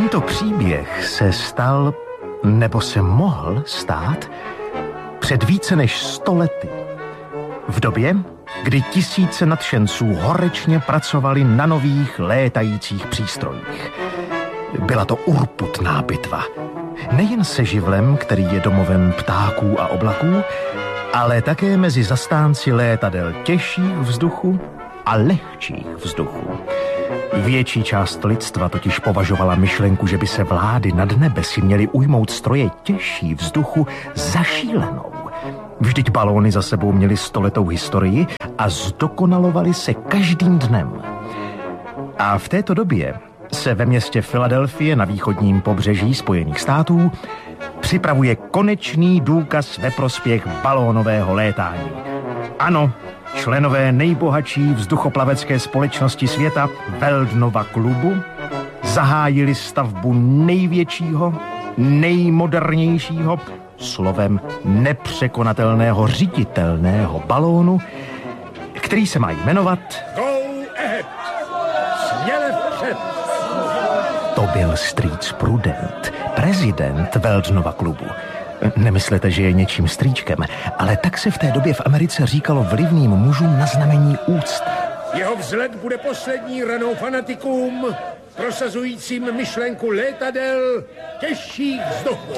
Tento příběh se stal, nebo se mohl stát, před více než 100 lety. V době, kdy tisíce nadšenců horečně pracovali na nových létajících přístrojích. Byla to urputná bitva. Nejen se živlem, který je domovem ptáků a oblaků, ale také mezi zastánci létadel těžších vzduchu a lehčích vzduchů. Větší část lidstva totiž považovala myšlenku, že by se vlády nad nebesy měly ujmout stroje těžší vzduchu za šílenou. Vždyť balóny za sebou měly 100letou historii a zdokonalovaly se každým dnem. A v této době se ve městě Filadelfie na východním pobřeží Spojených států připravuje konečný důkaz ve prospěch balónového létání. Ano, členové nejbohatší vzduchoplavecké společnosti světa Veldnova klubu zahájili stavbu největšího, nejmodernějšího, slovem nepřekonatelného řiditelného balónu, který se má jmenovat Go ahead! Směle vpřed! To byl strýc Prudent, prezident Veldnova klubu. Nemyslete, že je něčím strýčkem, ale tak se v té době v Americe říkalo vlivným mužům na znamení úcty. Jeho vzhled bude poslední ranou fanatikům, prosazujícím myšlenku létadel těžších vzduchů.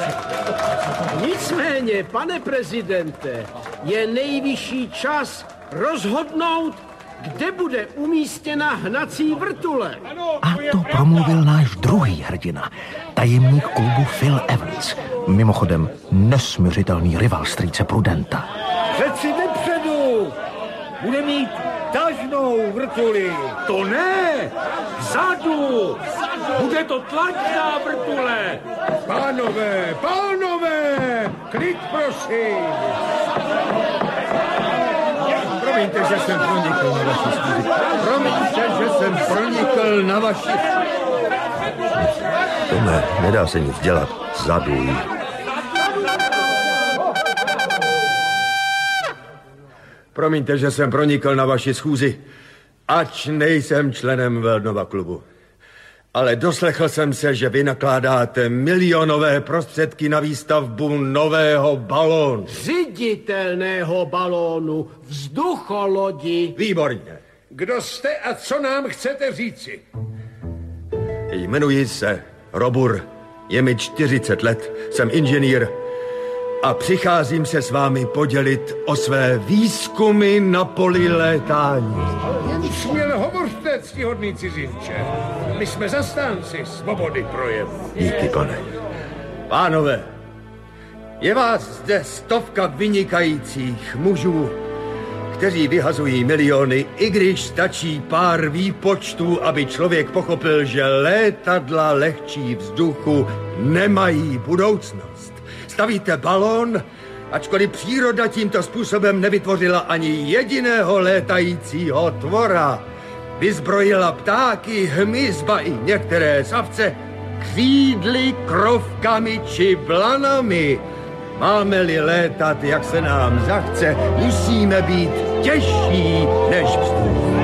Nicméně, pane prezidente, je nejvyšší čas rozhodnout, kde bude umístěna hnací vrtule. A to promluvil náš druhý hrdina, tajemník klubu Phil Evans. Mimochodem, nesmiřitelný rival strýce Prudenta. Přeci dopředu! Bude mít tažnou vrtuli. To ne! Vzadu! Bude to tlačná vrtule! Pánové! Klid, prosím! Promiňte, že jsem pronikl na vaši schůzi. Tome, nedá se nic dělat. Zaduj. Promiňte, že jsem pronikl na vaši schůzi, ač nejsem členem Veldnova klubu. Ale doslechl jsem se, že vy nakládáte milionové prostředky na výstavbu nového balónu. Řiditelného balónu, vzducholodi. Výborně. Kdo jste a co nám chcete říci? Jmenuji se Robur, je mi 40 let, jsem inženýr a přicházím se s vámi podělit o své výzkumy na poli létání. Jen směle hovořte, ctihodný cizinče. My jsme zastánci svobody projevu. Díky, pane. Pánové, je vás zde 100 vynikajících mužů, kteří vyhazují miliony, i když stačí pár výpočtů, aby člověk pochopil, že létadla lehčí vzduchu nemají budoucnost. Stavíte balón, ačkoliv příroda tímto způsobem nevytvořila ani jediného létajícího tvora. Vyzbrojila ptáky, hmyz, ba i některé savce křídly, krovkami či blanami. Máme-li létat, jak se nám zachce, musíme být těžší než vzduch.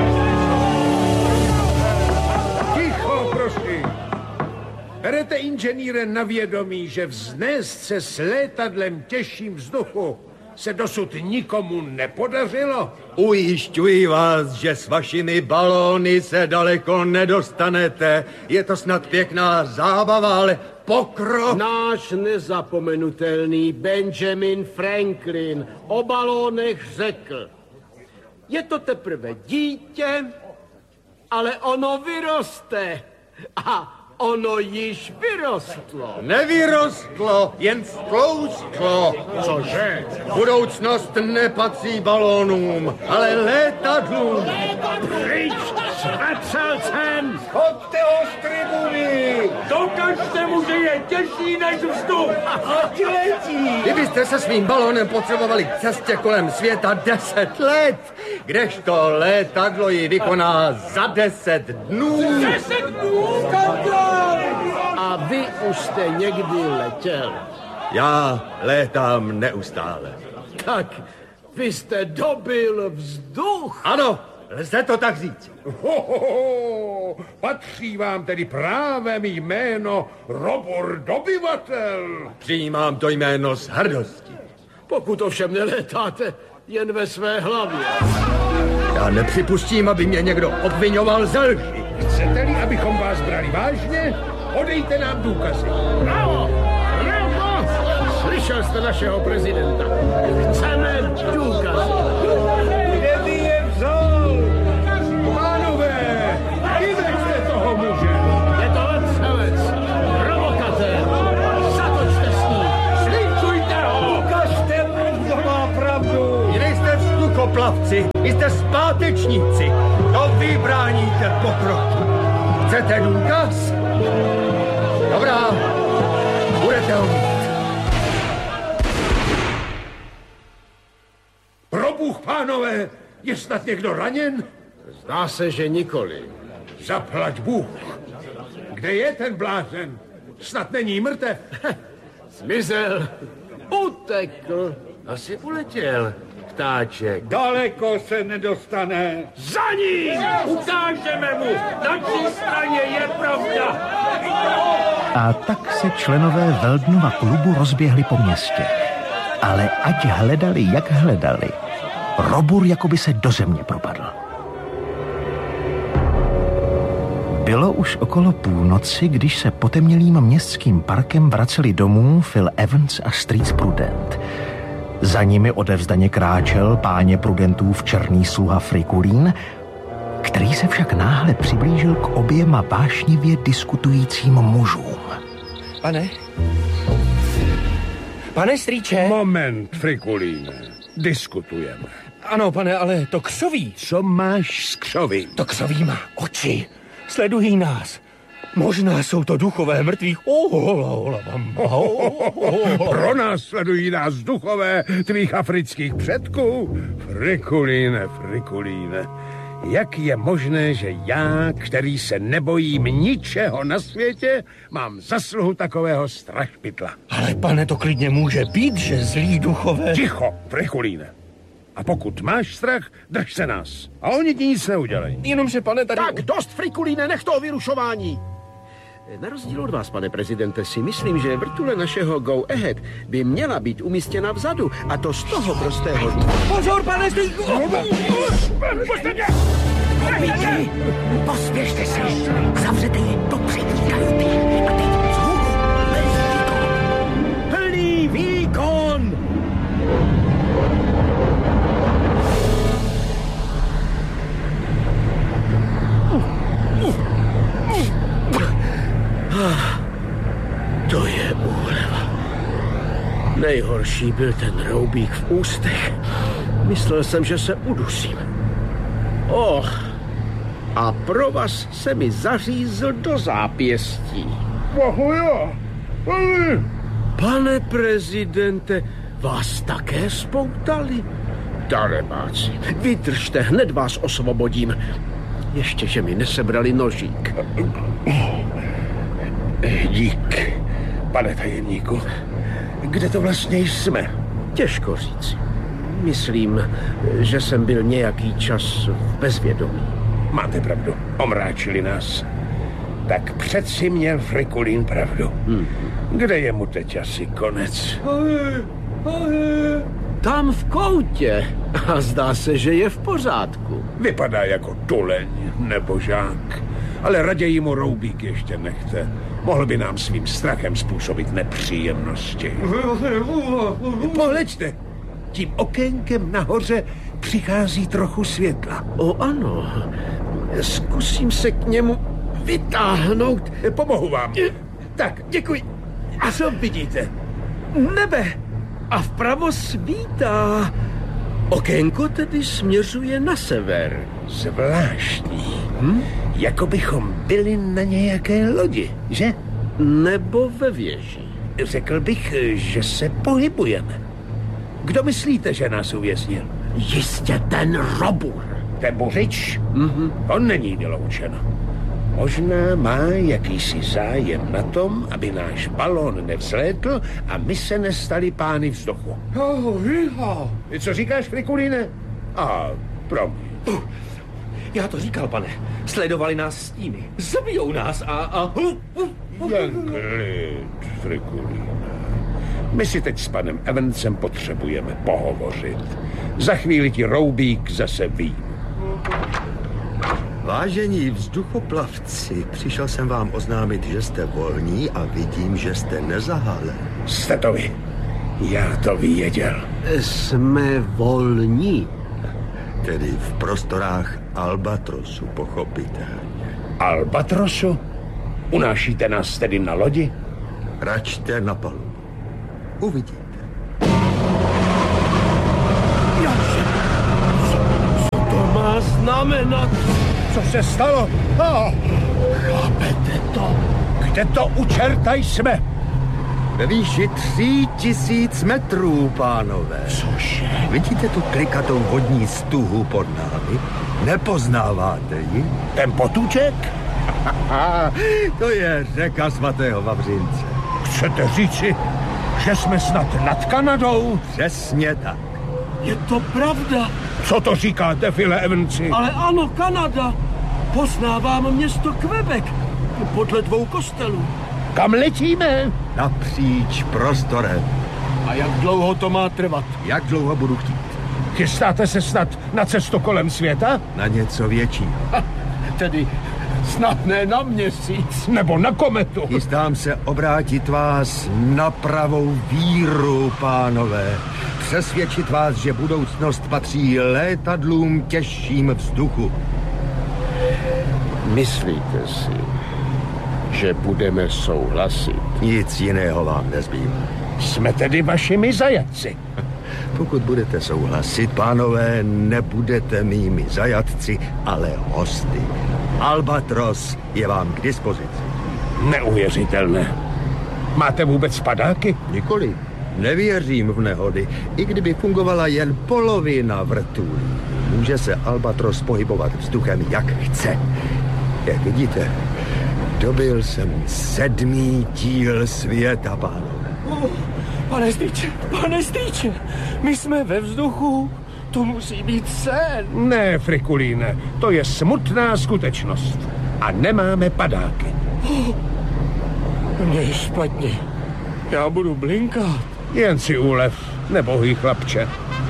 Ticho, prosím. Berete, inženýre, na vědomí, že vznést se s létadlem těžším vzduchu se dosud nikomu nepodařilo? Ujišťuji vás, že s vašimi balóny se daleko nedostanete. Je to snad pěkná zábava, ale pokrok... Náš nezapomenutelný Benjamin Franklin o balónech řekl: je to teprve dítě, ale ono vyroste. A ono již vyrostlo. Nevyrostlo, jen sklouzlo. Cože? Budoucnost nepatří balónům, ale létadlům. Pryč s vetřelcem! Chodte o z tribuny! Dokažte mu, že je těžší než vzduch! Ať letí! Kdybyste se svým balónem potřebovali k cestě kolem světa 10 let, kdežto létadlo ji vykoná za 10 dnů. 10 dnů? A vy už jste někdy letěl. Já létám neustále. Tak vy jste dobil vzduch. Ano, Lze to tak říct. Patří vám tedy právem jméno Robur Dobyvatel. Přijímám to jméno s hrdostí. Pokud ovšem nelétáte jen ve své hlavě. Já nepřipustím, aby mě někdo obvinoval ze lži. Chcete-li, abychom vás brali vážně? Podejte nám důkazy. Bravo! Bravo! Slyšel jste našeho prezidenta. Chceme důkazy. Kde by je vzal? Pánové, vyveďte toho muže. Je to odstřelec, provokatér. Zatočte s ním. Šlinkujte ho. Ukažte mu, kdo má pravdu. Vy nejste vzduchoplavci, vy jste zpátečníci. To vy bráníte pokroku. Chcete důkaz? Dobrá, budete ho mít. Probůh, pánové, je snad někdo raněn? Zdá se, že nikoli. Zaplať Bůh. Kde je ten blázen? Snad není mrtev. Zmizel. Utekl. Asi uletěl. Ptáček. Daleko se nedostane. Za ním! Ukážeme mu! Na čí straně je pravda! A tak se členové Veldnova klubu rozběhli po městě. Ale ať hledali, jak hledali, Robur jakoby se do země propadl. Bylo už okolo půlnoci, když se potemnělým městským parkem vraceli domů Phil Evans a Streets Prudent. Za nimi odevzdaně kráčel páně Prudentův černý sluha Frikulín, který se však náhle přiblížil k oběma vášnivě diskutujícím mužům. Pane strýče. Moment, Frikulíne. Diskutujeme. Ano, pane, ale to křoví. Co máš s křovím? To křoví má oči. Sledují nás. Možná jsou to duchové mrtvých. Pronásledují nás duchové tvých afrických předků? Frikulíne. Jak je možné, že já, který se nebojím ničeho na světě, mám zasluhu takového strašpitla? Ale pane, to klidně může být, že zlí duchové... Ticho, Frikulíne. A pokud máš strach, drž se nás. A oni ti nic neudělají. Jenomže, pane, tady... Tak, dost, Frikulíne, nech toho vyrušování. Na rozdíl od vás, pane prezidente, si myslím, že vrtule našeho Go Ahead by měla být umístěna vzadu. A to z toho prostého... Pozor, pane strýku! Pušte mě! Víky, pospěšte se, zavřete je do přední kajuty. A teď zhůru, Plný výkon! To je úleva. Nejhorší byl ten roubík v ústech. Myslel jsem, že se udusím. A provaz se mi zařízl do zápěstí. Bohujo! Pane prezidente, vás také spoutali? Darebáci, vydržte, hned vás osvobodím. Ještě, že mi nesebrali nožík. Dík, pane tajemníku. Kde to vlastně jsme? Těžko říct. Myslím, že jsem byl nějaký čas v bezvědomí. Máte pravdu, omráčili nás. Tak přeci měl Frikulín pravdu. Kde je mu teď asi konec? Tam v koutě. A zdá se, že je v pořádku. Vypadá jako tuleň nebo žák. Ale raději mu roubík ještě nechte. Mohl by nám svým strachem způsobit nepříjemnosti. Pohleďte, tím okénkem nahoře přichází trochu světla. Ano, zkusím se k němu vytáhnout. Pomohu vám. Tak, Děkuji. a co vidíte? Nebe. A vpravo svítá. Okénko tedy směřuje na sever. Zvláštní. Jako bychom byli na nějaké lodi, že? Nebo ve věži. Řekl bych, že se pohybujeme. Kdo myslíte, že nás uvěznil? Jistě ten Robur. Ten Buřič? On není vyloučeno. Možná má jakýsi zájem na tom, aby náš balón nevzlétl a my se nestali pány vzduchu. Co říkáš, Frikulíne? Promiň. Já to říkal, pane. Sledovali nás stíny. Zabijou nás a... Jen klid, Frikulíne. My si teď s panem Evansem potřebujeme pohovořit. Za chvíli ti Roubík zase ví. Vážení vzduchoplavci, přišel jsem vám oznámit, že jste volní a vidím, že jste nezaháleli. Jste to vy. Já to věděl. Jsme volní. Tedy v prostorách Albatrosu, pochopitelně. Albatrosu? Unášíte nás tedy na lodi? Račte na palubu. Uvidíte. Co to má znamenat? Co se stalo? Chápete to? Kde to u čerta jsme? Ve výši 3000 metrů, pánové. Cože? Vidíte tu klikatou vodní stuhu pod námi? Nepoznáváte ji? Ten potůček? To je řeka svatého Vavřince. Chcete říci, že jsme snad nad Kanadou? Přesně tak. Je to pravda. Co to říkáte, Phile Evansi? Ale ano, Kanada. Poznávám město Quebec. Podle 2 kostelů. Kam letíme? Napříč prostorem. A jak dlouho to má trvat? Jak dlouho budu chtít? Chystáte se snad na cestu kolem světa? Na něco většího. Tedy snad ne na měsíc. Nebo na kometu? Chystám se obrátit vás na pravou víru, pánové. Přesvědčit vás, že budoucnost patří létadlům těžším vzduchu. Myslíte si, že budeme souhlasit? Nic jiného vám nezbývá. Jsme tedy vašimi zajatci. Pokud budete souhlasit, pánové, nebudete mými zajatci, ale hosty. Albatros je vám k dispozici. Neuvěřitelné. Máte vůbec padáky? Nikoli. Nevěřím v nehody. I kdyby fungovala jen polovina vrtulí, může se Albatros pohybovat vzduchem, jak chce. Jak vidíte, dobil jsem 7. díl světa, pánové. Pane Stýče, my jsme ve vzduchu. To musí být sen. Ne, Frikulíne, to je smutná skutečnost. A nemáme padáky. Mně je špatně. Já budu blinkat. Jen si úlev, nebohý chlapče.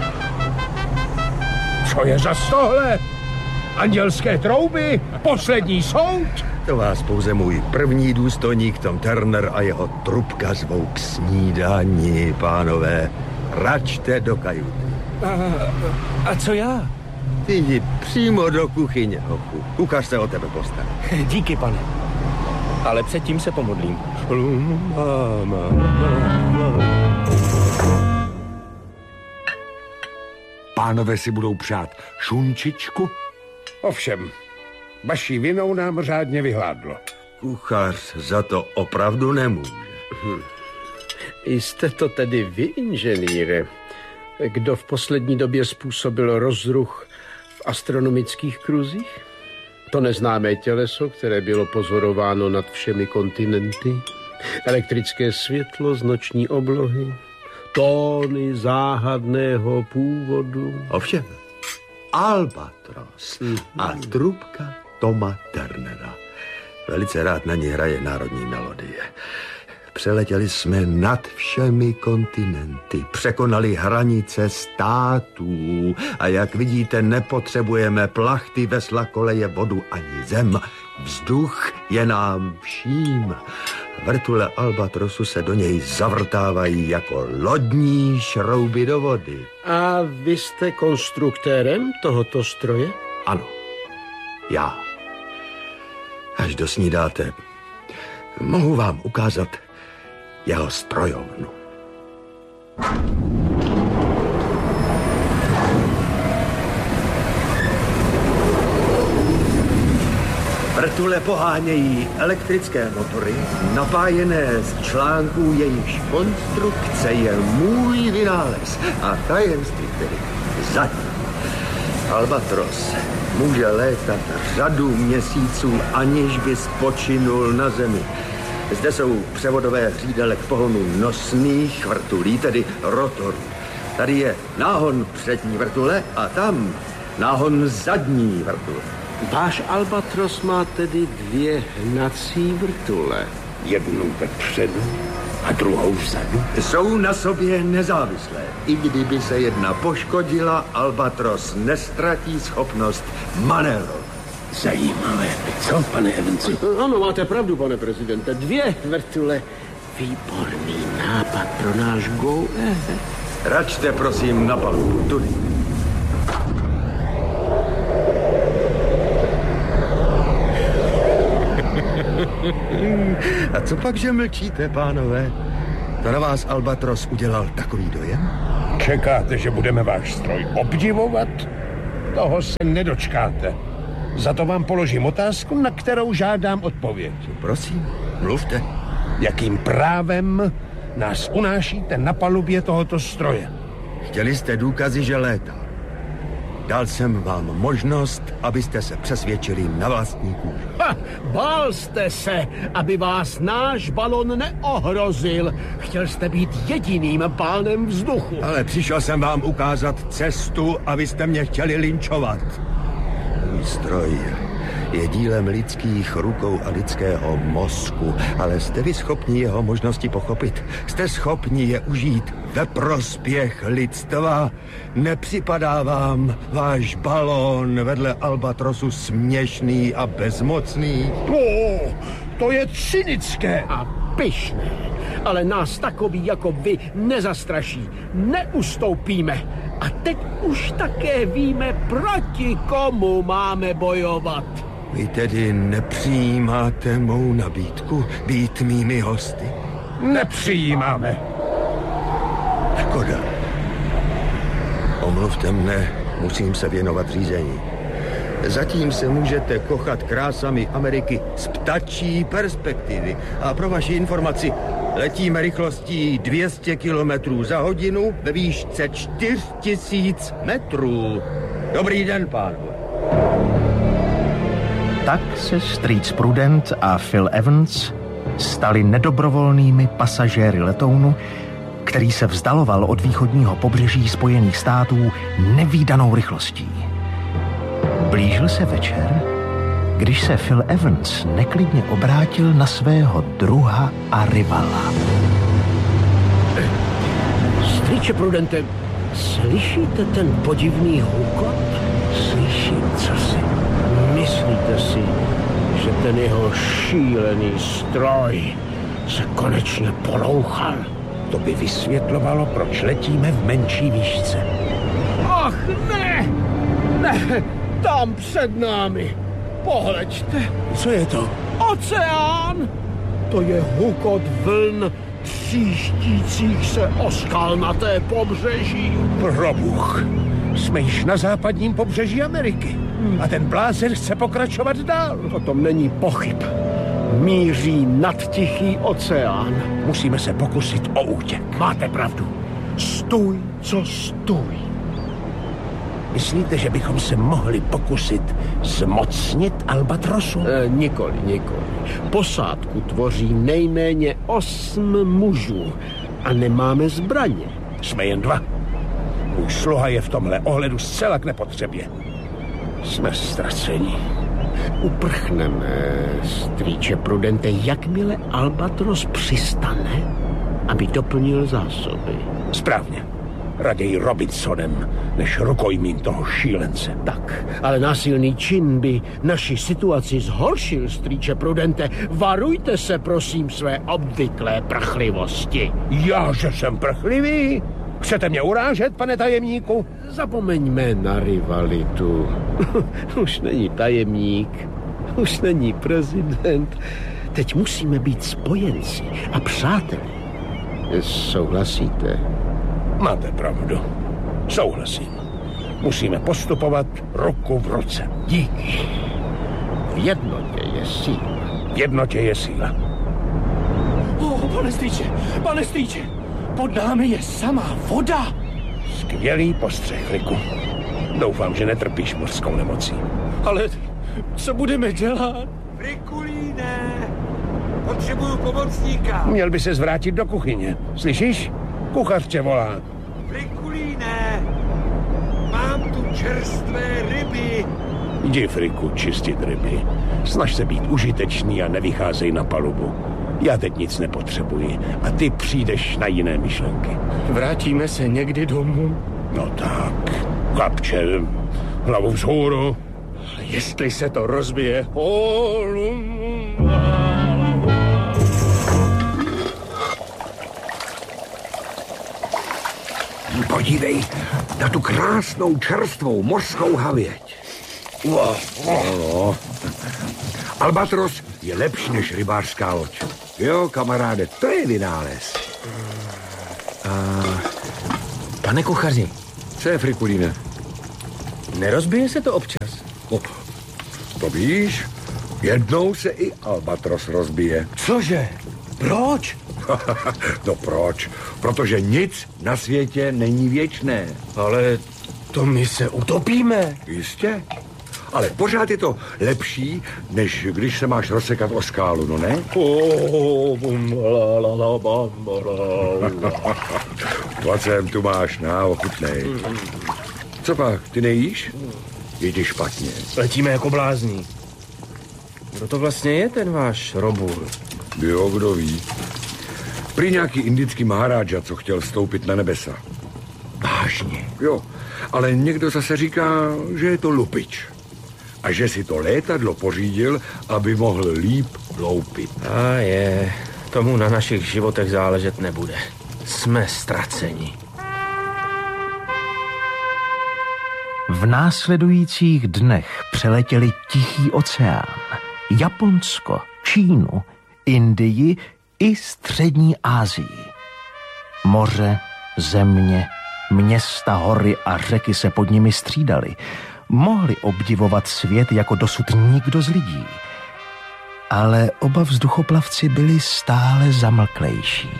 Co je za tohle? Andělské trouby? Poslední soud? To vás pouze můj první důstojník Tom Turner a jeho trubka zvou k snídani, pánové. Račte do kajuty. A co já? Ty jdi přímo do kuchyně, hochu. Kuchař se o tebe postará. Díky, pane. Ale předtím se pomodlím. Pánové si budou přát šunčičku? Ovšem, vaší vinou nám řádně vyhládlo. Kuchař za to opravdu nemůže. Jste to tedy vy, inženýre, kdo v poslední době způsobil rozruch v astronomických kruzích? To neznámé těleso, které bylo pozorováno nad všemi kontinenty, elektrické světlo z noční oblohy, tóny záhadného původu. Ovšem, Albatros a trubka Toma Turnera. Velice rád na ní hraje národní melodie. Přeletěli jsme nad všemi kontinenty, překonali hranice států a jak vidíte, nepotřebujeme plachty, vesla, koleje, vodu ani zem. Vzduch je nám vším. Vrtule Albatrosu se do něj zavrtávají jako lodní šrouby do vody. A vy jste konstruktérem tohoto stroje? Ano, já. Až dosnídáte, mohu vám ukázat jeho strojovnu. Vrtule pohánějí elektrické motory, napájené z článků, jejichž konstrukce je můj vynález a tajemství tedy zadní. Albatros může létat řadu měsíců, aniž by spočinul na zemi. Zde jsou převodové hřídele k pohonu nosných vrtulí, tedy rotorů. Tady je náhon přední vrtule a tam náhon zadní vrtule. Váš Albatros má tedy 2 hnací vrtule. Jednu vepředu a druhou vzadu. Jsou na sobě nezávislé. I kdyby se jedna poškodila, Albatros nestratí schopnost manévrovat. Zajímavé, co, pane Evansi? Ano, máte pravdu, pane prezidente. 2 vrtule. Výborný nápad pro náš go. Račte, prosím, na palubu. Tudy. A co pak, že mlčíte, pánové? To na vás Albatros udělal takový dojem? Čekáte, že budeme váš stroj obdivovat? Toho se nedočkáte. Za to vám položím otázku, na kterou žádám odpověď. Prosím, mluvte. Jakým právem nás unášíte na palubě tohoto stroje? Chtěli jste důkazy, že létá. Dal jsem vám možnost, abyste se přesvědčili na vlastní kůži. Bál jste se, aby vás náš balon neohrozil. Chtěl jste být jediným pánem vzduchu. Ale přišel jsem vám ukázat cestu, abyste mě chtěli linčovat. Můj stroj je dílem lidských rukou a lidského mozku, ale jste vy schopni jeho možnosti pochopit? Jste schopni je užít ve prospěch lidstva? Nepřipadá vám váš balón vedle Albatrosu směšný a bezmocný? To je cynické. A pyšné. Ale nás takový jako vy nezastraší. Neustoupíme. A teď už také víme, proti komu máme bojovat. Vy tedy nepřijímáte mou nabídku být mými hosty? Nepřijímáme. Škoda. Omluvte mne, musím se věnovat řízení. Zatím se můžete kochat krásami Ameriky z ptačí perspektivy. A pro vaši informaci, letíme rychlostí 200 km za hodinu ve výšce 4000 metrů. Dobrý den, pánové. Tak se strýc Prudent a Phil Evans stali nedobrovolnými pasažéry letounu, který se vzdaloval od východního pobřeží Spojených států nevídanou rychlostí. Blížil se večer, když se Phil Evans neklidně obrátil na svého druha a rivala. Strýče Prudente, slyšíte ten podivný hukot? Slyším, co si. Myslíte si, že ten jeho šílený stroj se konečně polouchal? To by vysvětlovalo, proč letíme v menší výšce. Ach, ne! Ne, tam před námi. Pohleďte. Co je to? Oceán! To je hukot vln tříštících se o skalnaté pobřeží. Probůh. Jsme již na západním pobřeží Ameriky. A ten blázen chce pokračovat dál. O tom není pochyb. Míří nad Tichý oceán. Musíme se pokusit o útěk. Máte pravdu. Stůj, co stůj. Myslíte, že bychom se mohli pokusit zmocnit Albatrosu? Nikoli. Posádku tvoří nejméně 8 mužů a nemáme zbraně. Jsme jen 2. Můj sluha je v tomhle ohledu zcela k nepotřebě. Jsme ztraceni. Uprchneme, strýče Prudente, jakmile Albatros přistane, aby doplnil zásoby. Správně. Raději Robinsonem, než rukojmím toho šílence. Tak, ale násilný čin by naši situaci zhoršil, strýče Prudente. Varujte se, prosím, své obvyklé prchlivosti. Já, že jsem prchlivý? Chcete mě urážet, pane tajemníku? Zapomeňme na rivalitu. Už není tajemník, už není prezident. Teď musíme být spojenci a přáteli. Souhlasíte? Máte pravdu. Souhlasím. Musíme postupovat ruku v ruce. Díky. V jednotě je síla. V jednotě je síla. Pane strýče, pod námi je samá voda. Skvělý postřeh, Riku. Doufám, že netrpíš mořskou nemocí. Ale co budeme dělat? Frikulíne, potřebuju pomocníka. Měl by se zvrátit do kuchyně. Slyšíš? Kuchař tě volá. Frikulíne, mám tu čerstvé ryby. Jdi, Friku, čistit ryby. Snaž se být užitečný a nevycházej na palubu. Já teď nic nepotřebuji a ty přijdeš na jiné myšlenky. Vrátíme se někdy domů? No tak, kapče, hlavu vzhůru. Ale jestli se to rozbije... Podívej na tu krásnou čerstvou mořskou havěť. Albatros je lepší než rybářská loď. Jo, kamaráde, to je vynález. Pane kuchaři. Co je, Frikulíne? Nerozbije se to občas? To víš, jednou se i albatros rozbije. Cože? Proč? No proč? Protože nic na světě není věčné. Ale to my se utopíme. Jistě. Ale pořád je to lepší, než když se máš rozsekat o skálu, no ne? Placem tu máš, ochutnej. Co pak, ty nejíš? Je ti špatně. Letíme jako blázní. Kdo to vlastně je ten váš Robur? Jo, kdo ví. Prý nějaký indický maharaja, co chtěl vstoupit na nebesa. Vážně? Jo, ale někdo zase říká, že je to lupič. A že si to létadlo pořídil, aby mohl líp loupit. A je, tomu na našich životech záležet nebude. Jsme ztraceni. V následujících dnech přeletěli Tichý oceán, Japonsko, Čínu, Indii i Střední Asii. Moře, země, města, hory a řeky se pod nimi střídaly. Mohli obdivovat svět jako dosud nikdo z lidí. Ale oba vzduchoplavci byli stále zamlklejší.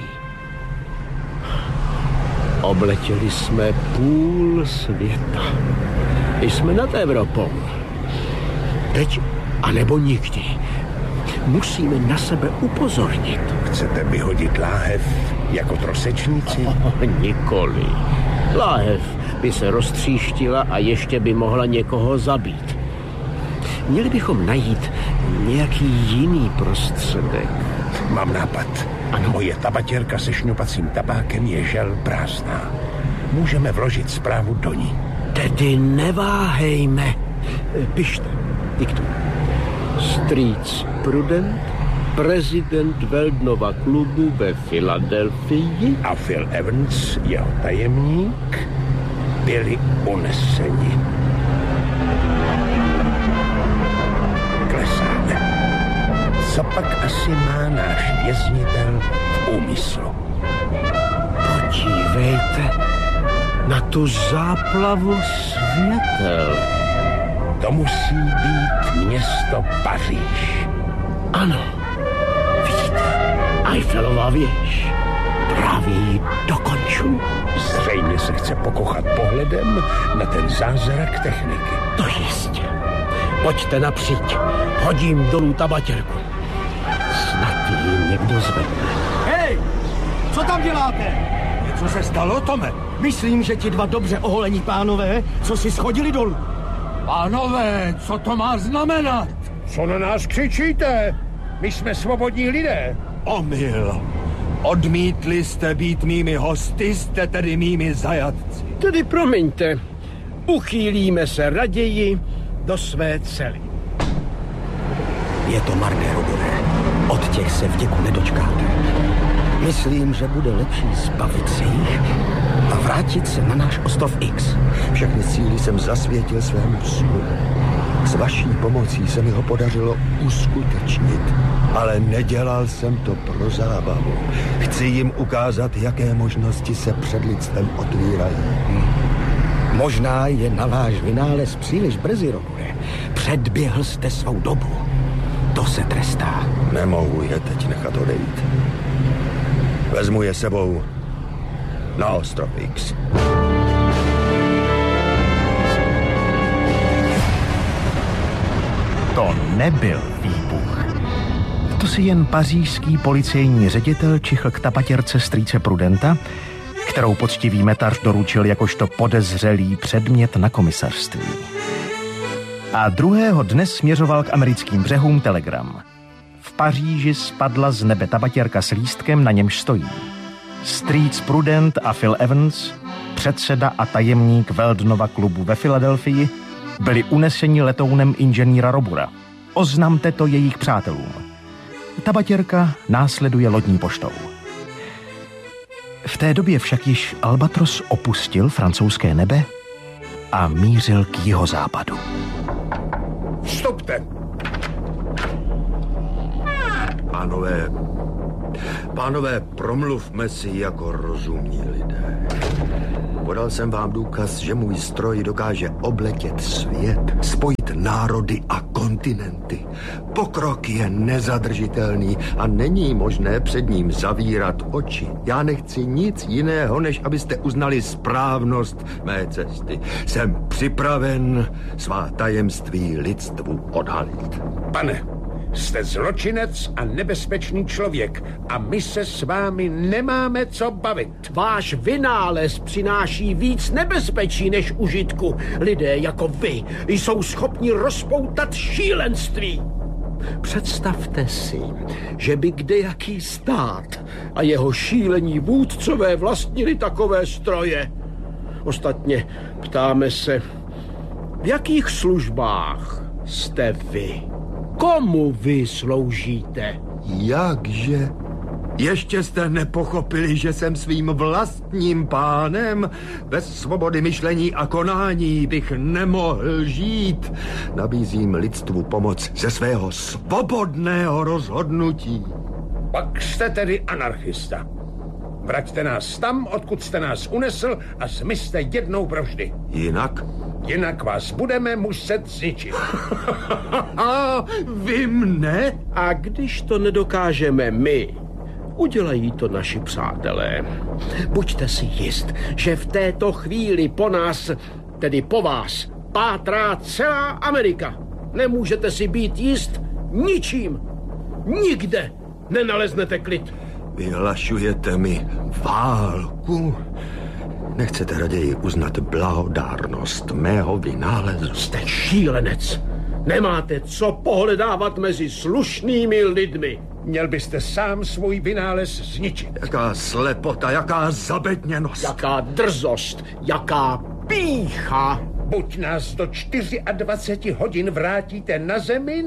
Obletěli jsme půl světa. Jsme nad Evropou. Teď anebo nikdy. Musíme na sebe upozornit. Chcete vyhodit láhev jako trosečníci? Nikoli. Láhev by se roztříštila a ještě by mohla někoho zabít. Měli bychom najít nějaký jiný prostředek. Mám nápad. Ano. Moje tabatěrka se šňupacím tabákem je žel prázdná. Můžeme vložit zprávu do ní. Tedy neváhejme. Pište, diktuj. Strýc Prudent, prezident Veldnova klubu ve Filadelfii A Phil Evans, jeho tajemník, byli uneseni. Klesáme. Co pak asi má náš věznitel v úmyslu? Podívejte na tu záplavu světel. To musí být město Paříž. Ano, vidíte, Eiffelova věž. Právě ji dokonču. Zřejmě se chce pokochat pohledem na ten zázrak techniky. To jistě. Pojďte napříč. Hodím dolů tabatěrku. Snad ji někdo zvedne. Hej! Co tam děláte? Něco se stalo, Tome? Myslím, že ti dva dobře oholení pánové, co si schodili dolů. Pánové, co to má znamenat? Co na nás křičíte? My jsme svobodní lidé. Omyl. Odmítli jste být mými hosty, jste tedy mými zajatci. Tedy promiňte, uchýlíme se raději do své cely. Je to marné, Robore. Od těch se vděku nedočkáte. Myslím, že bude lepší zbavit se jich a vrátit se na náš ostrov X. Všechny síly jsem zasvětil svému snu. S vaší pomocí se mi ho podařilo uskutečnit. Ale nedělal jsem to pro zábavu. Chci jim ukázat, jaké možnosti se před lidstvem otvírají. Možná je na váš vynález příliš brzy, Robore. Předběhl jste svou dobu. To se trestá. Nemohu je teď nechat odejít. Vezmu je sebou na ostrov X. To nebyl výbuch. To si jen pařížský policejní ředitel čichl k tabatěrce strýce Prudenta, kterou poctivý metař doručil jakožto podezřelý předmět na komisařství. A druhého dne směřoval k americkým břehům telegram. V Paříži spadla z nebe tabatěrka s lístkem, na němž stojí Streets Prudent a Phil Evans, předseda a tajemník Weldonova klubu ve Filadelfii, byli uneseni letounem inženýra Robura. Oznamte to jejich přátelům. Tabatěrka následuje lodní poštou. V té době však již Albatros opustil francouzské nebe a mířil k jihozápadu. Vstupte! Pánové, promluvme si jako rozumní lidé. Podal jsem vám důkaz, že můj stroj dokáže obletět svět, spojit národy a kontinenty. Pokrok je nezadržitelný a není možné před ním zavírat oči. Já nechci nic jiného, než abyste uznali správnost mé cesty. Jsem připraven svá tajemství lidstvu odhalit. Pane, jste zločinec a nebezpečný člověk a my se s vámi nemáme co bavit. Váš vynález přináší víc nebezpečí než užitku. Lidé jako vy jsou schopni rozpoutat šílenství. Představte si, že by kdejaký stát a jeho šílení vůdcové vlastnili takové stroje. Ostatně ptáme se, v jakých službách jste vy? Komu vy sloužíte? Jakže? Ještě jste nepochopili, že jsem svým vlastním pánem? Bez svobody myšlení a konání bych nemohl žít. Nabízím lidstvu pomoc ze svého svobodného rozhodnutí. Pak jste tedy anarchista. Vraťte nás tam, odkud jste nás unesl a zmizte jednou provždy. Jinak vás budeme muset zničit. Vy mne? A když to nedokážeme my, udělají to naši přátelé. Buďte si jist, že v této chvíli po nás, tedy po vás, pátrá celá Amerika. Nemůžete si být jist ničím. Nikde nenaleznete klid. Vyhlašujete mi válku? Nechcete raději uznat blahodárnost mého vynálezu? Jste šílenec. Nemáte co pohledávat mezi slušnými lidmi. Měl byste sám svůj vynález zničit. Jaká slepota, jaká zabedněnost. Jaká drzost, jaká pýcha. Buď nás do 24 hodin vrátíte na zemi,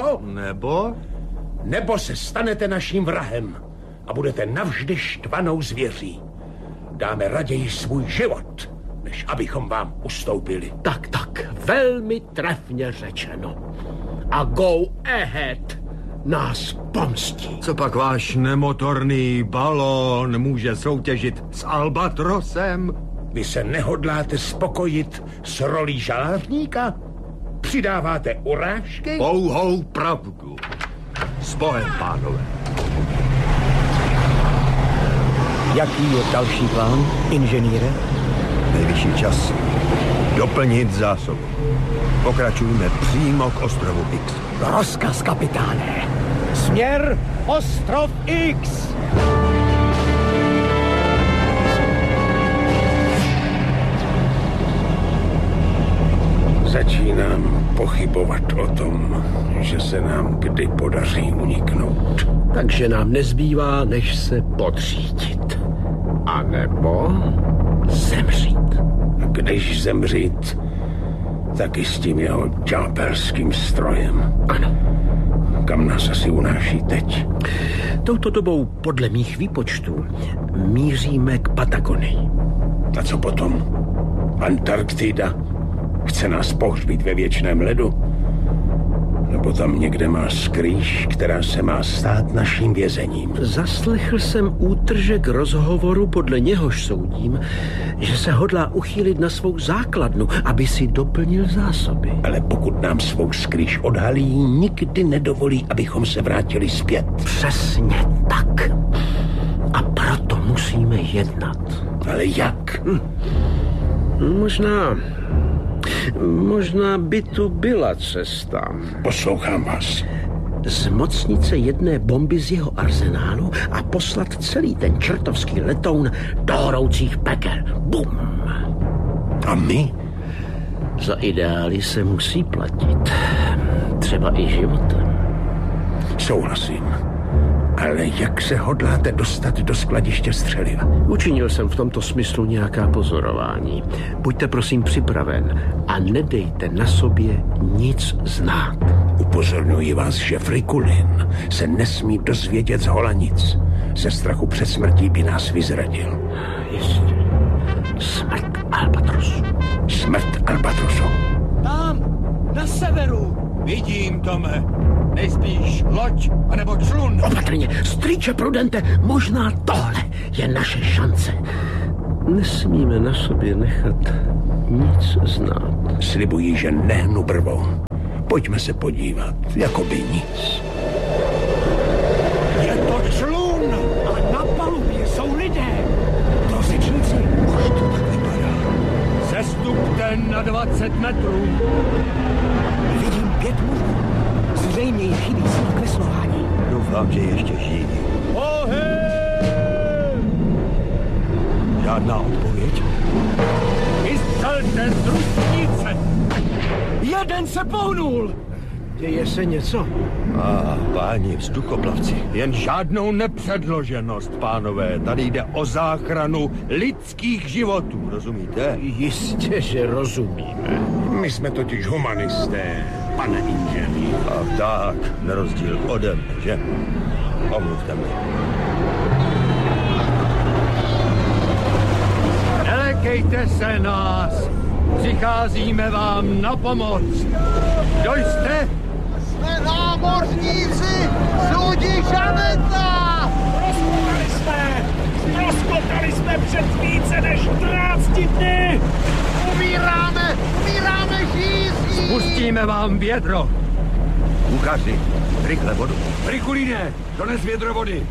nebo se stanete naším vrahem a budete navždy štvanou zvěří. Dáme raději svůj život, než abychom vám ustoupili. Tak, velmi trefně řečeno. A go ahead nás pomstí. Co pak váš nemotorný balón může soutěžit s Albatrosem? Vy se nehodláte spokojit s rolí žalářníka? Přidáváte urážky? Pouhou pravdu. S Bohem, pánové. Jaký je další plán, inženýre? Nejvyšší čas doplnit zásobu. Pokračujeme přímo k ostrovu X. Rozkaz, kapitáne. Směr ostrov X. Začínám pochybovat o tom, že se nám kdy podaří uniknout. Takže nám nezbývá, než se podřídit. A nebo zemřít. A když zemřít, taky s tím jeho ďábelským strojem. Ano. Kam nás asi unáší teď? Touto dobou, podle mých výpočtů, míříme k Patagonii. A co potom? Antarktida? Chce nás pohřbít ve věčném ledu? Nebo tam někde má skrýš, která se má stát naším vězením? Zaslechl jsem útržek rozhovoru, podle něhož soudím, že se hodlá uchýlit na svou základnu, aby si doplnil zásoby. Ale pokud nám svou skrýš odhalí, nikdy nedovolí, abychom se vrátili zpět. Přesně tak. A proto musíme jednat. Ale jak? Možná by tu byla cesta. Poslouchám vás. Zmocnit se jedné bomby z jeho arzenálu a poslat celý ten čertovský letoun do horoucích pekel. Bum! A my? Za ideály se musí platit. Třeba i životem. Souhlasím. Ale jak se hodláte dostat do skladiště střeliva? Učinil jsem v tomto smyslu nějaká pozorování. Buďte prosím připraven a nedejte na sobě nic znát. Upozorňuji vás, že Frikulin se nesmí dozvědět z Holanic. Ze strachu před smrtí by nás vyzradil. Jistě. Smrt Albatrosu. Smrt Albatrosu. Tam, na severu. Vidím, Tome. Nejspíš loď, anebo člun. Opatrně, strýče Prudente, možná tohle je naše šance. Nesmíme na sobě nechat nic znát. Slibuji, že nehnu brvou. Pojďme se podívat, jako by nic. Je to člun a na palubě jsou lidé. Trosečníci. Už to tak vypadá. Sestupte na 20 metrů. Vidím 5 mužů. Zřejmě jich chybí síla kreslování. Doufám, že ještě žijí. Žádná odpověď? Vystřelte z rustnice. Jeden se pohnul. Děje se něco? Páni vzduchoplavci. Jen žádnou nepředloženost, pánové. Tady jde o záchranu lidských životů, rozumíte? Jistě, že rozumíme. My jsme totiž humanisté, pane inženýr. Ach tak, na rozdíl ode mě, že? Omluvte mě. Nelekejte se nás. Přicházíme vám na pomoc. Kdo jste? Jsme námořníci z lodi Žaneta! Rozkotali jsme před více než 14 dny! Umíráme žízní! Pustíme vám vědro. Kuchaři, rychle vodu. Frikulíne, dones vědro vody.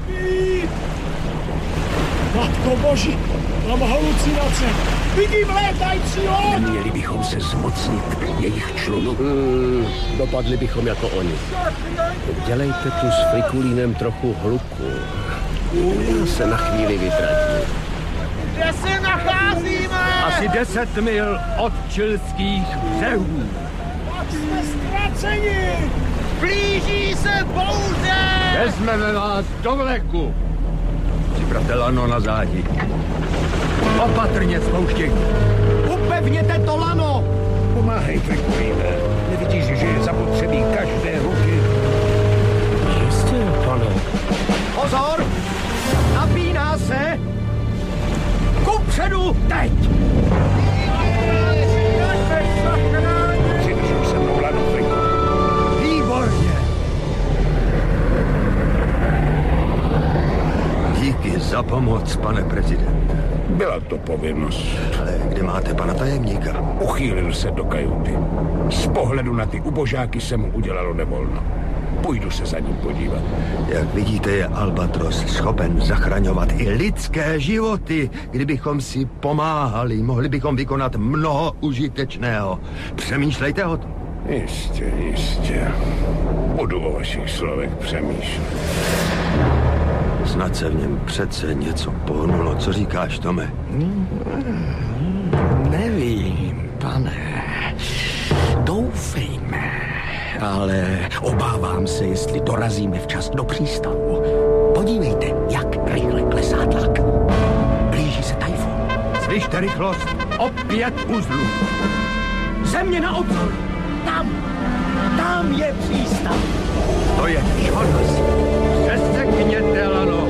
Matko boží, mám halucinace! Vidím létající loď! Neměli bychom se zmocnit jejich člunu. Dopadli bychom jako oni. Dělejte tu s Frikulínem trochu hluku. Já se na chvíli vytratím. Kde se nacházíme? Asi 10 mil od čilských břehů. Pak jsme ztraceni! Blíží se bouře! Vezmeme vás do vleku. Připravte lano na zádi. Opatrně spouštěj. Upevněte to lano! Pomáhej, Frikulíne. Nevidíš, že je zapotřebí každé ruky? Jistě, pane. Pozor! Napíná se! Kupředu teď! Přidržuj se mnou lano, Friku. Výborně. Díky za pomoc, pane prezident. Byla to povinnost. Ale kde máte pana tajemníka? Uchýlil se do kajuty. Z pohledu na ty ubožáky se mu udělalo nevolno. Půjdu se za ním podívat. Jak vidíte, je Albatros schopen zachraňovat i lidské životy. Kdybychom si pomáhali, mohli bychom vykonat mnoho užitečného. Přemýšlejte o tom. Jistě. Budu o vašich slovech přemýšlet. Snad se v něm přece něco pohnulo. Co říkáš, Tome? Nevím, pane. Doufejme. Ale obávám se, jestli dorazíme včas do přístavu. Podívejte, jak rychle klesá tlak. Blíží se tajfun. Zvyšte rychlost o 5 uzlů. Země na obzor. Tam je přístav. To je špatnost. Přesekněte lano.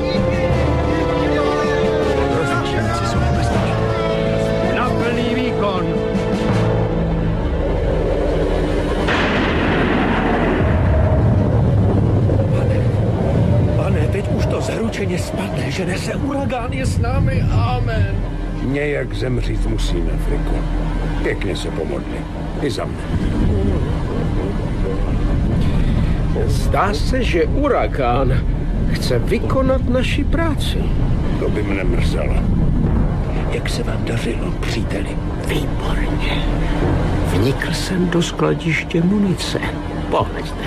Rozličníci jsou v bezpečí. Na plný výkon. Pane, teď už to zhručeně spadne, že nese uragán je s námi. Amen. Nějak zemřít musíme, Friku. Pěkně se pomodli. I za mne. Zdá se, že uragán chce vykonat naši práci. To by mne mrzelo. Jak se vám dařilo, příteli? Výborně. Vnikl jsem do skladiště munice. Pohleďte.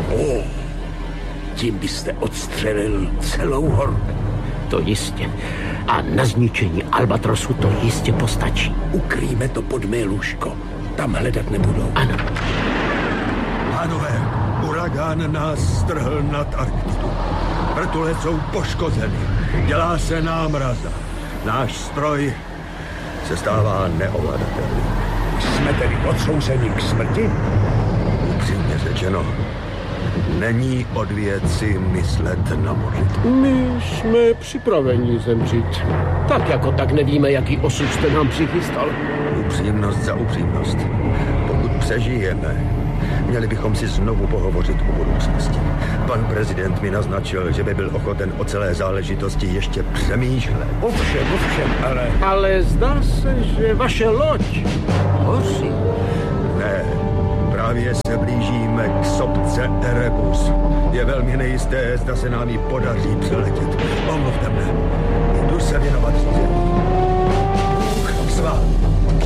Tím byste odstřelil celou horu. To jistě. A na zničení Albatrosu to jistě postačí. Ukrýme to pod mé lůžko. tam hledat nebudou. Ano. Pánové, uragán nás strhl nad Arktidu. Vrtule jsou poškozeny. Dělá se námraza. Náš stroj se stává neovladatelný. Jsme tedy odsouzeni k smrti? Upřímně řečeno, není od věci myslet na modlitbu. My jsme připraveni zemřít. Tak jako tak nevíme, jaký osud jste nám přichystal. Upřímnost za upřímnost. Pokud přežijeme, měli bychom si znovu pohovořit o budoucnosti. Pan prezident mi naznačil, že by byl ochoten o celé záležitosti ještě přemýšlet. Ovšem, ale... Ale zdá se, že vaše loď hoří. Ne, právě se blížíme k sopce Erebus. Je velmi nejisté, zda se nám ji podaří přeletět. Omluvte mne. Jdu se věnovat řízení. Bůh s vámi.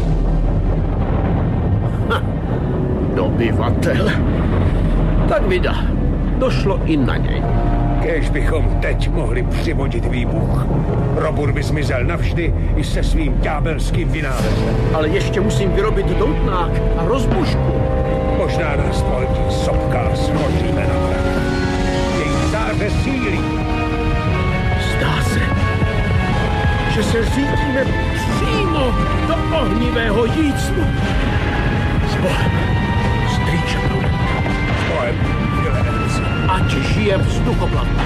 Dobyvatel. Tak vida, došlo i na něj. Kéž bychom teď mohli přivodit výbuch. Robur by zmizel navždy i se svým ďábelským vynálezem. Ale ještě musím vyrobit doutnák a rozbušku. Možná nás tvoří sopka a schoříme na prach. Její záře sílí. Zdá se, že se řítíme přímo do ohnivého jícnu. S Bohem, strýče Prudent. S Bohem, Filemenci. Ať žije vzduchoplavba.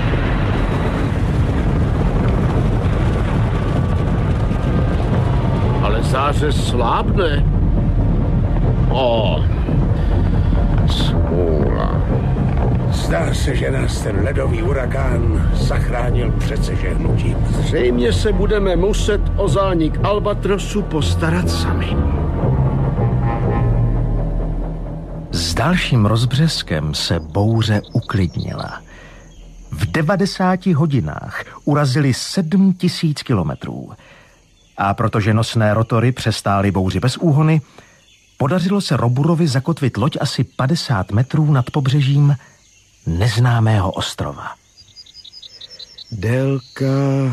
Ale záře slábne. Smůla. Zdá se, že nás ten ledový uragán zachránil před sežehnutím. Zřejmě se budeme muset o zánik Albatrosu postarat sami. S dalším rozbřeskem se bouře uklidnila. V 90 hodinách urazili 7000 kilometrů. A protože nosné rotory přestály bouři bez úhony, podařilo se Roburovi zakotvit loď asi 50 metrů nad pobřežím neznámého ostrova. Délka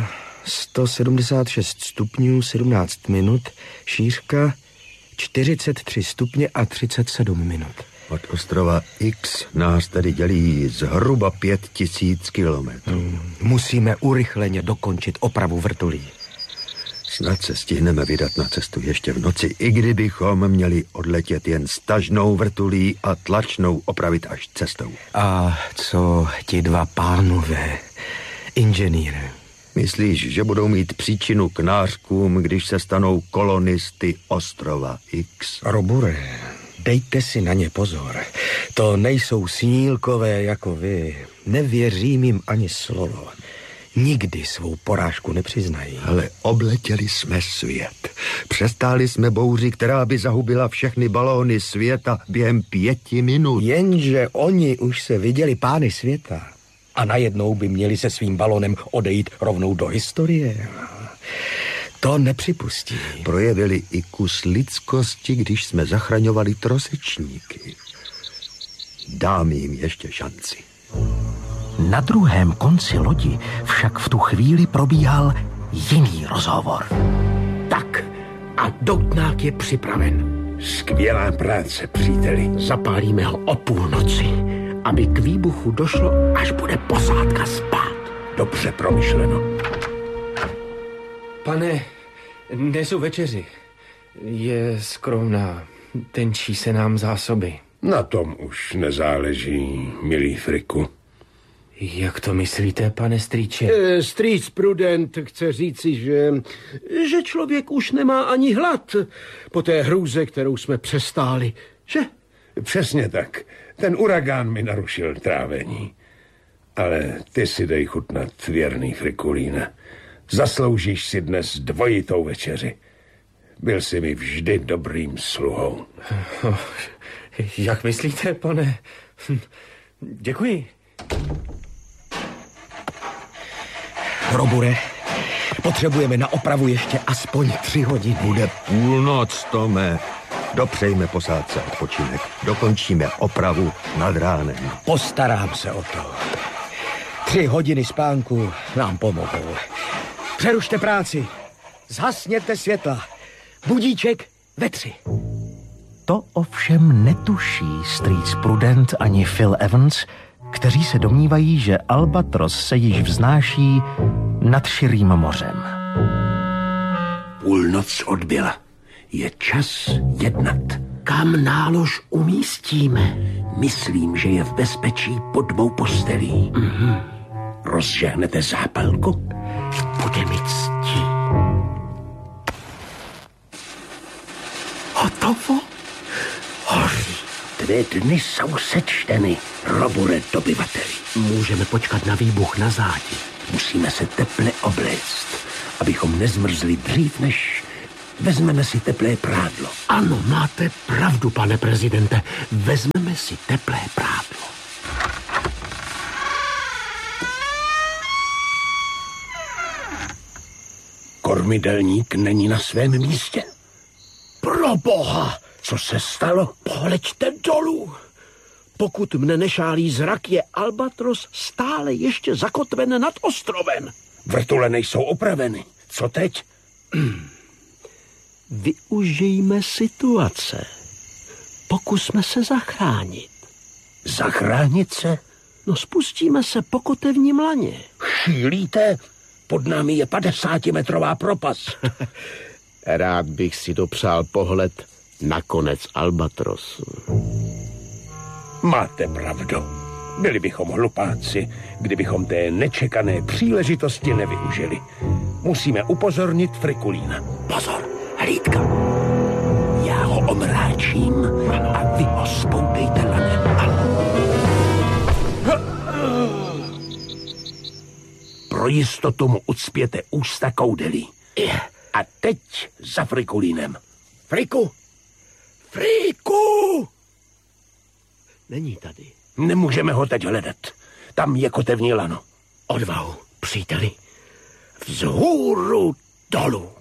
176 stupňů 17 minut, šířka 43 stupně a 37 minut. Od ostrova X nás tady dělí zhruba 5000 kilometrů. Musíme urychleně dokončit opravu vrtulí. Snad se stihneme vydat na cestu ještě v noci, i kdybychom měli odletět jen s tažnou vrtulí a tlačnou opravit až cestou. A co ti dva pánové, inženýre? Myslíš, že budou mít příčinu k nářkům, když se stanou kolonisty ostrova X? Robure, dejte si na ně pozor. To nejsou snílkové jako vy. Nevěřím jim ani slovo. Nikdy svou porážku nepřiznají. Ale obletěli jsme svět. Přestáli jsme bouři, která by zahubila všechny balóny světa během 5 minut. Jenže oni už se viděli pány světa. A najednou by měli se svým balónem odejít rovnou do historie. To nepřipustí. Projevili i kus lidskosti, když jsme zachraňovali trosečníky. Dám jim ještě šanci. Na druhém konci lodi však v tu chvíli probíhal jiný rozhovor. Tak a doutnák je připraven. Skvělá práce, příteli. Zapálíme ho o půlnoci, aby k výbuchu došlo, až bude posádka spát. Dobře promyšleno. Pane, nesu večeři. Je skromná. Tenčí se nám zásoby. Na tom už nezáleží, milý Friku. Jak to myslíte, pane strýče? Strýc Prudent chce říci, že člověk už nemá ani hlad po té hrůze, kterou jsme přestáli, že? Přesně tak. Ten uragán mi narušil trávení. Ale ty si dej chutnat, věrný Frikulíne. Zasloužíš si dnes dvojitou večeři. Byl jsi mi vždy dobrým sluhou. Jak myslíte, pane? Děkuji. Robure, potřebujeme na opravu ještě aspoň 3 hodiny. Bude půlnoc, Tome. Dopřejme posádce odpočinek. Dokončíme opravu nad ránem. Postarám se o to. 3 hodiny spánku nám pomohou. Přerušte práci. Zhasněte světla. Budíček ve 3. To ovšem netuší strýc Prudent ani Phil Evans, kteří se domnívají, že Albatros se již vznáší nad širým mořem. Půlnoc odbyla. Je čas jednat. Kam nálož umístíme? Myslím, že je v bezpečí pod mou postelí. Rozžehnete zápalku? Bude mi ctí. Hotovo? Hoří. 2 dny jsou sečteny, Robure dobyvateli. Můžeme počkat na výbuch na zádi. Musíme se teple obléct, abychom nezmrzli dřív, než vezmeme si teplé prádlo. Ano, máte pravdu, pane prezidente. Vezmeme si teplé prádlo. Kormidelník není na svém místě. Pro boha! Co se stalo? Pohleďte dolů. Pokud mne nešálí zrak, je Albatros stále ještě zakotven nad ostrovem. Vrtule nejsou opraveny. Co teď? Využijme situace. Pokusme se zachránit. Zachránit se? No, spustíme se po kotevním laně. Šílíte? Pod námi je 50metrová propast. Rád bych si dopřál pohled na konec Albatrosu. Máte pravdu. Byli bychom hlupáci, kdybychom té nečekané příležitosti nevyužili. Musíme upozornit Frikulína. Pozor, hlídka. Já ho omráčím a vy ho spoutejte lanem. Pro jistotu mu ucpěte ústa koudelí. A teď za Frikulínem. Friku! Friku! Není tady. Nemůžeme ho teď hledat. Tam je kotevní lano. Odvahu, příteli. Vzhůru dolů.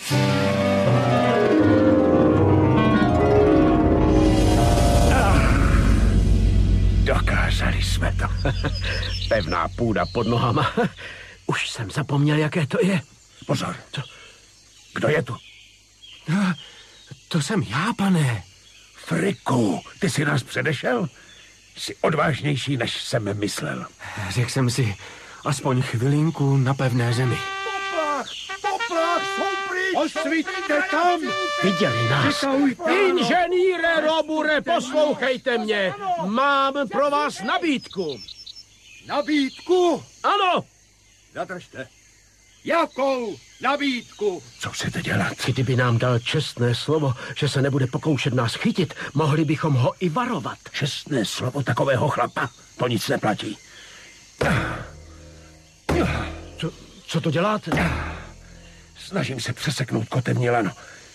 Dokázali jsme to. Pevná půda pod nohama. Už jsem zapomněl, jaké to je. Pozor. Kdo je tu? To jsem já, pane. Friku, ty jsi nás předešel? Jsi odvážnější, než jsem myslel. Řekl jsem si, aspoň chvilinku na pevné zemi. Poplach, jsou pryč! Osvíťte tam! Viděli nás. Inženýre Robure, poslouchejte mě. Mám pro vás nabídku. Nabídku? Ano. Zadržte. Jakou nabídku? Co chcete dělat? Kdyby nám dal čestné slovo, že se nebude pokoušet nás chytit, mohli bychom ho i varovat. Čestné slovo takového chlapa? To nic neplatí. Co to děláte? Snažím se přeseknout kotevní lano.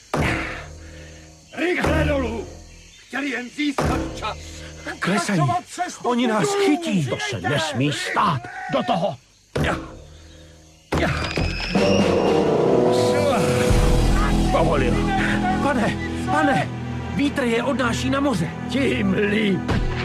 Rychle dolů! Chtěli jen získat čas. Klesají. Oni nás chytí. To se nesmí stát. Do toho! Povolil. Pane, vítr je odnáší na moře. Tím líp.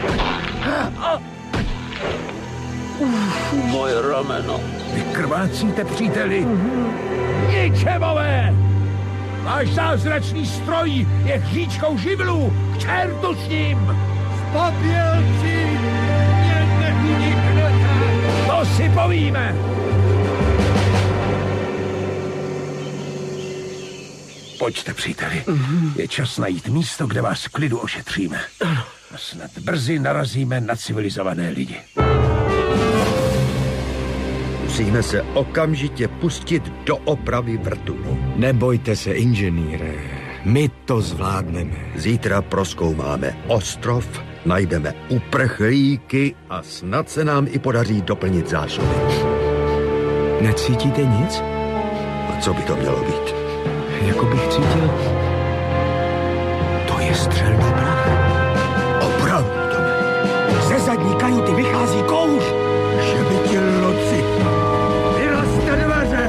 Moje rameno. Vy krvácíte, příteli. Ničemové! Váš zázračný stroj je hříčkou živlů. K čertu s ním! Papělci! Mě neuniknete! To si povíme! Pojďte, příteli. Je čas najít místo, kde vás v klidu ošetříme. A snad brzy narazíme na civilizované lidi. Musíme se okamžitě pustit do opravy vrtulů. Nebojte se, inženýre. My to zvládneme. Zítra prozkoumáme ostrov, najdeme uprchlíky a snad se nám i podaří doplnit zásoby. Necítíte nic? A co by to mělo být? Jako bych cítil... To je střelný prach. Opravdu, Tome. Ze zadní kajuty vychází kouř. Šebetělci. Vyrazte dveře!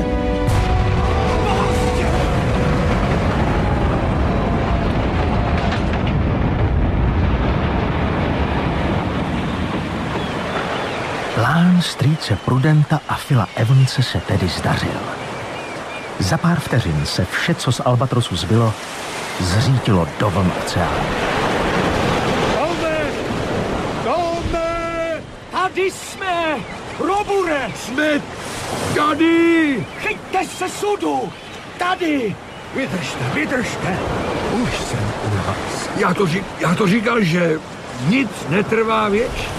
Plán strýce Prudenta a Phila Evanse se tedy zdařil. Za pár vteřin se vše, co z Albatrosu zbylo, zřítilo do vln oceánu. Tady jsme! Robure! Jsme tady! Chyťte se sudu! Tady! Vydržte! Už jsem u vás. Já to říkal, že nic netrvá věčně.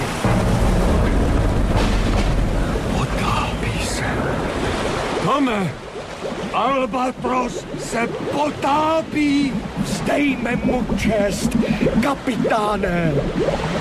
Potápí se. Tome, Albatros se potápí! Vzdejme mu čest, kapitáne!